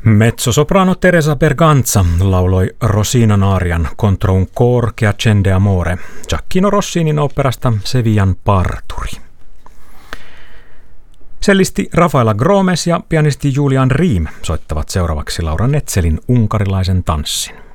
Mezzosoprano Teresa Berganza lauloi Rosinan arian Contro un cor che accende amore Gioacchino Rossinin operasta Sevillan parturi. Sellisti Rafaela Gromes ja pianisti Julian Riim soittavat seuraavaksi Laura Netzelin Unkarilaisen tanssin.